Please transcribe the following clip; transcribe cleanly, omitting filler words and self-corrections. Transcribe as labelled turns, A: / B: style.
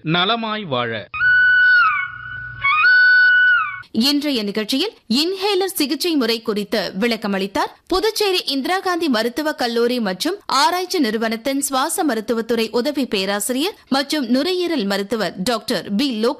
A: நலமாய் வாழ.
B: இன்றைய நிகழ்ச்சியில் இன்ஹேலர் சிகிச்சை முறை குறித்து விளக்கமளித்தார் புதுச்சேரி இந்திரா காந்தி மருத்துவக் கல்லூரி மற்றும் ஆராய்ச்சி நிறுவனத்தின் சுவாச மருத்துவத்துறை உதவி பேராசிரியர் மற்றும் நுரையீரல் மருத்துவர் டாக்டர் பி.